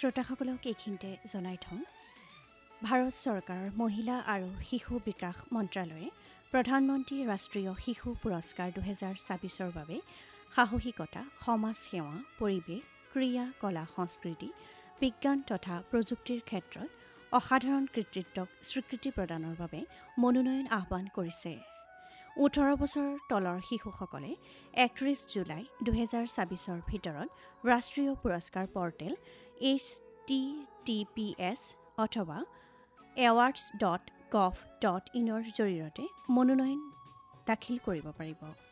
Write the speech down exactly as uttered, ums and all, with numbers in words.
শ্ৰোতাসকলক এইখিনিতে জনাই থওঁ ভাৰত চৰকাৰৰ মহিলা আৰু শিশু বিকাশ মন্ত্ৰালয়ে প্ৰধানমন্ত্ৰী ৰাষ্ট্ৰীয় শিশু পুৰস্কাৰ দুহেজাৰ ছাব্বিছৰ বাবে সাহসিকতা, সমাজ সেৱা, পৰিৱেশ, ক্ৰীড়া, কলা সংস্কৃতি, বিজ্ঞান তথা প্ৰযুক্তিৰ ক্ষেত্ৰত অসাধাৰণ কৃতিত্বক স্বীকৃতি প্ৰদানৰ বাবে মনোনয়ন আহ্বান কৰিছে। ওঠৰ বছৰৰ তলৰ শিশুসকলে একত্ৰিছ জুলাই দুহেজাৰ ছাব্বিছৰ ভিতৰত ৰাষ্ট্ৰীয় পুৰস্কাৰ portal H T T P S অথবা এৱাৰ্ডছ ডট গভ ডট ইনৰ জৰিয়তে মনোনয়ন দাখিল কৰিব পাৰিব।